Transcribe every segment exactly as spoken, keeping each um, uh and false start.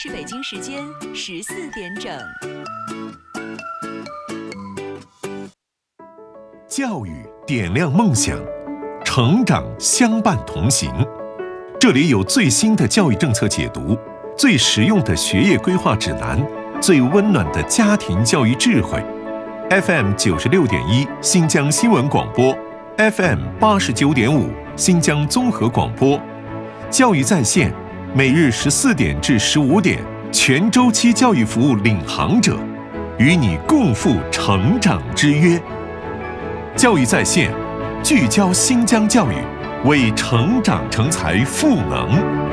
是北京时间十四点整。 教育点亮梦想，成长相伴同行。这里有最新的教育政策解读，最实用的学业规划指南，最温暖的家庭教育智慧。F M 九十六点一新疆新闻广播 ，F M 八十九点五新疆综合广播，教育在线，每日十四点至十五点，全周期教育服务领航者，与你共赴成长之约。教育在线，聚焦新疆教育，为成长成才赋能。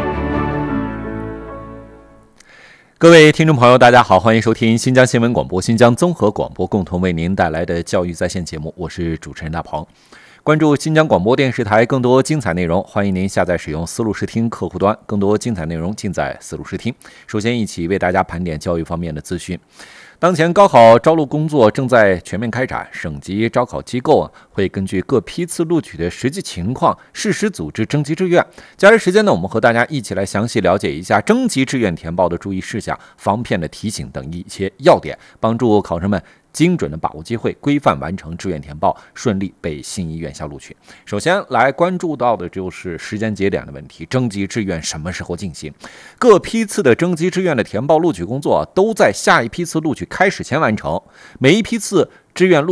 各位听众朋友大家好，欢迎收听新疆新闻广播、新疆综合广播共同为您带来的教育在线节目，我是主持人大鹏。关注新疆广播电视台更多精彩内容，欢迎您下载使用思路视听客户端，更多精彩内容尽在思路视听。首先一起为大家盘点教育方面的资讯。当前高考招录工作正在全面开展，省级招考机构啊会根据各批次录取的实际情况，适时组织征集志愿。接下来时间呢，我们和大家一起来详细了解一下征集志愿填报的注意事项、防骗的提醒等一些要点，帮助考生们精准的把握机会，规范完成志愿填报，顺利被心仪院校录取。首先来关注到的就是时间节点的问题，征集志愿什么时候进行？各批次的征集志愿的填报录取工作都在下一批次录取开始前完成，每一批次志愿录